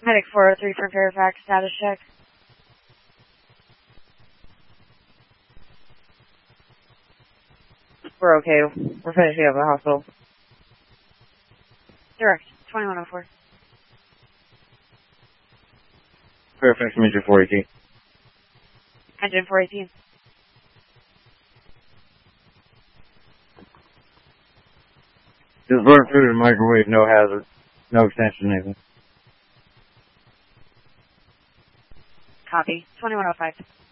Medic 403 from Fairfax, status check. We're okay. We're finishing up at the hospital. Direct, 2104. Fairfax, Major 418. Engine 418. Just burn food in the microwave, no hazard. No extension, anything. Copy, 2105.